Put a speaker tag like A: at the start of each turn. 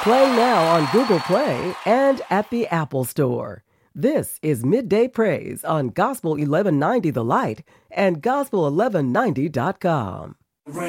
A: Play now on Google Play and at the Apple Store. This is Midday Praise on Gospel 1190 The Light and Gospel1190.com.